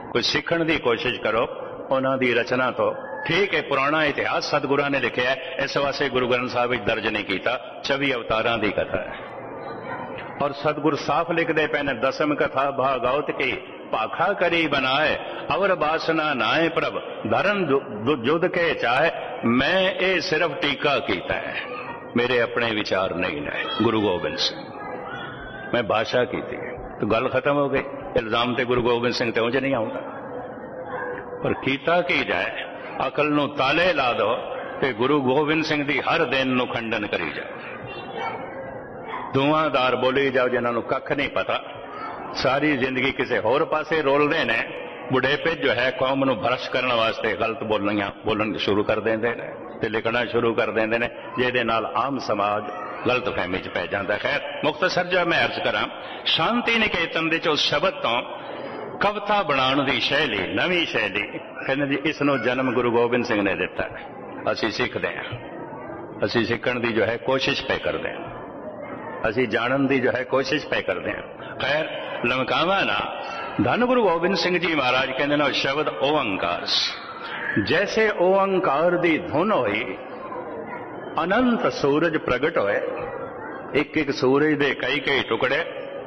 कोई सीखण की कोशिश करो उन्हां दी रचना तो। ठीक है, पुराना इतिहास सतगुरां ने लिखिया है, इस वास्ते गुरु ग्रंथ साहिब विच दर्ज नहीं किया। 24 अवतारां दी कथा है और सतगुरु साफ लिखते पे ने, दसम कथा भागवत की पाखा करी बनाए, अवर बासना नाए प्रभ धरन जुद के चाहे, मैं ये सिर्फ टीका कीता है, मेरे अपने विचार नहीं ने। गुरु गोबिंद सिंह, मैं भाषा की थी तो गल खत्म हो गई। इल्जाम ते गुरु गोबिंद सिंह ते उंज नहीं आउंदा, पर कीता की जाए, अकल नूं ताले ला दो ते गुरु गोबिंद सिंह दी हर दिन नूं खंडन करी जाए। धुआंधार बोली जाओ जिन्हां नूं कख नहीं पता, सारी जिंदगी किसी होर पासे रोलते ने। बुढ़ेपे जो है कौम नूं भ्रष्ट करने वास्ते गलत बोलन शुरू कर देंदे ने ते लिखना शुरू कर देंदे ने, जिहदे नाल आम समाज गलत फहमी च पै जांदा। खैर, मुख्तसर जो मैं अर्ज करा, शांति निकेतन दे उस शब्द तो कविता बनाने की शैली, नवी शैली, कहते जी इसनों जन्म गुरु गोबिंद सिंह ने दिता है। असी सीखते हैं, असी सीखण की जो है कोशिश पे करते हैं, असी जानन की जो है कोशिश पे करते हैं। खैर, लमकावा ना, धन गुरु गोबिंद सिंह जी महाराज कहते ना शब्द ओंकार, जैसे ओंकार दी धुन होई अनंत सूरज प्रगट होए, एक एक सूरज दे कई कई टुकड़े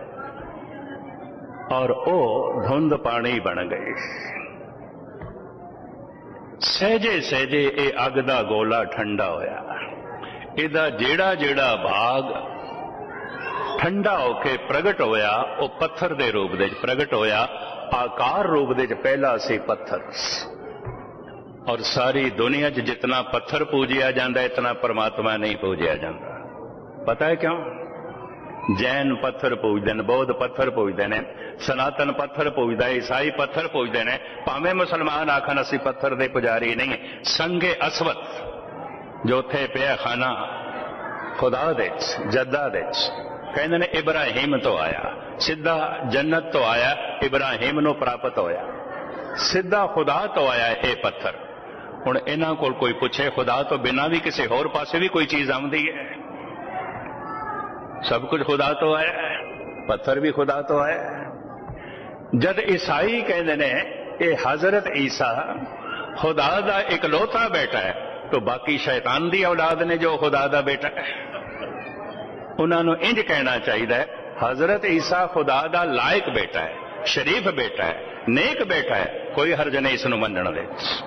और ओ धुंध पानी बन गई। सहजे सहजे ये अग दा गोला ठंडा होया, इहदा जेड़ा जेड़ा भाग ठंडा होके प्रगट होया वो पत्थर दे रूप दे प्रगट होया, आकार रूप दे पहला सी पत्थर। और सारी दुनिया च जितना पत्थर पूजिया जाता इतना परमात्मा नहीं पूजिया जाता। पता है क्यों? जैन पत्थर पूजते हैं, बौद्ध पत्थर पूजते हैं, सनातन पत्थर पूजता है, ईसाई पत्थर पूजते हैं, भावें मुसलमान आखन असी पत्थर दे पुजारी नहीं। संगे असवत जो थे पिया खाना खुदा दे जद्दा दे, कहते ने इब्राहिम तो आया, सीधा जन्नत तो आया, इब्राहिम नो प्राप्त होया, सीधा खुदा तो आया ये पत्थर। हुण इन्हां कोल कोई पूछे खुदा तो बिना भी किसी होर पासे भी कोई चीज आउंदी है? सब कुछ खुदा तो है, पत्थर भी खुदा तो है। जद ईसाई कहते ने ये हजरत ईसा खुदा दा इकलौता बेटा है, तो बाकी शैतान दी औलाद ने जो खुदा दा बेटा है, उन्होंने इंज कहना चाहिए हजरत ईसा खुदा दा लायक बेटा है, शरीफ बेटा है, नेक बेटा है, कोई हर्ज नहीं इसनूं मनण दे।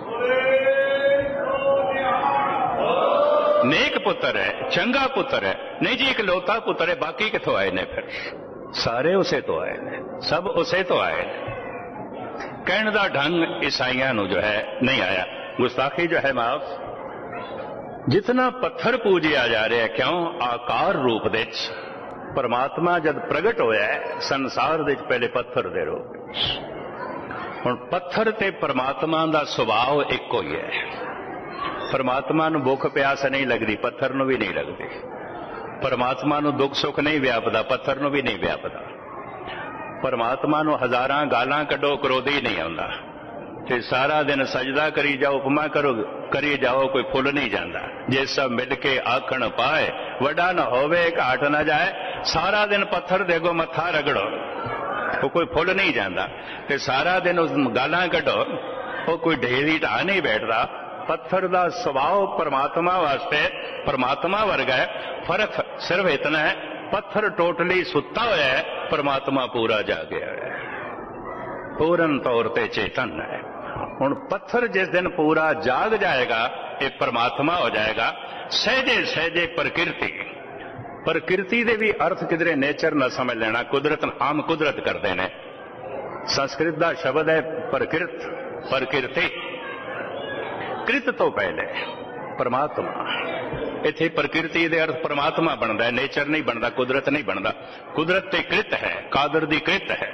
नेक पुत्र है, चंगा पुत्र है, नहीं जी इकलौता पुत्र है, बाकी किथों आए ने? फिर सारे उसे तो आए ने, सब उसे तो आए ने। कहने का ढंग ईसाइयां नूं जो है नहीं आया। गुस्ताखी जो है माफ, जितना पत्थर पूजिया जा रहा है, क्यों? आकार रूप दे परमात्मा जब प्रगट होया है संसार दे पहले पत्थर दे रूप। हुण पत्थर ते परमात्मा दा सुभाव इक्को ही है। परमात्मा नूं भुख प्यास नहीं लगती, पत्थर नूं भी नहीं लगती। परमात्मा नूं दुख सुख नहीं व्यापदा, पत्थर नूं भी नहीं व्यापदा। परमात्मा नूं हजारां गालां कड्डो, क्रोधी नहीं आउंदा। ते सारा दिन सजदा करी जाओ, उपमा करी जाओ, कोई फुल नहीं जाता। जे सब मिल के आखण पाए, वड्डा न होवे घाट न जाए। सारा दिन पत्थर दे अगों मत्था रगड़ो, वो कोई फुल नहीं जाता। ते सारा दिन उस गालां कड्डो, वो कोई ढेरी ढा नहीं बैठता। पत्थर का स्वभाव परमात्मा वास्ते परमात्मा वर्गा है। फर्क सिर्फ इतना है, पत्थर टोटली सुता होया है, परमात्मा पूरा जागया है, पूर्ण तौर पर चेतन है। हुण पत्थर जिस दिन पूरा जाग जाएगा, ये परमात्मा हो जाएगा। सहजे सहजे प्रकृति दे भी अर्थ किधरे नेचर न समझ लेना, कुदरत आम कुदरत करते हैं। संस्कृत का शब्द है प्रकृत, प्रकृति। कृत तो पहले परमात्मा, इत्थे प्रकृति दे अर्थ परमात्मा बनता है, नेचर नहीं बनता, कुदरत नहीं बनता। कुदरत ते कृत है, कादर दी कृत है,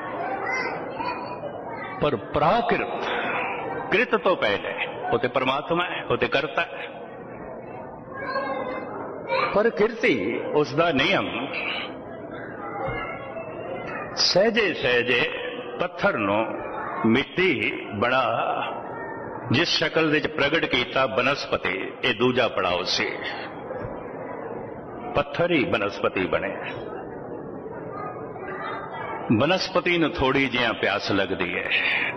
पर प्राकृत कृत तो पहले वो तो परमात्मा है, वो तो करता है। प्रकृति उसका नियम सहजे सहजे पत्थर नो मिट्टी बना जिस शक्ल विच प्रगट किया बनस्पति, ये दूजा पड़ाव से पत्थर ही बनस्पति बने। बनस्पति नूं थोड़ी जिहा प्यास लगती है,